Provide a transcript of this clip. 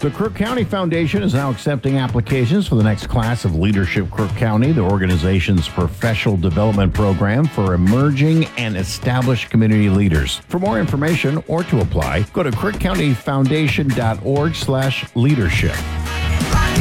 The Crook County Foundation is now accepting applications for the next class of Leadership Crook County, the organization's professional development program for emerging and established community leaders. For more information or to apply, go to crookcountyfoundation.org/leadership.